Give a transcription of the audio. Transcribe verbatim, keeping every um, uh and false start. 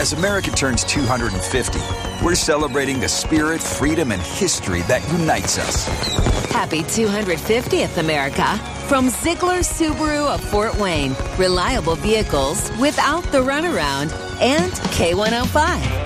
As America turns two hundred fifty, we're celebrating the spirit, freedom, and history that unites us. Happy two hundred fiftieth, America. From Ziegler Subaru of Fort Wayne. Reliable vehicles without the runaround. And K one oh five.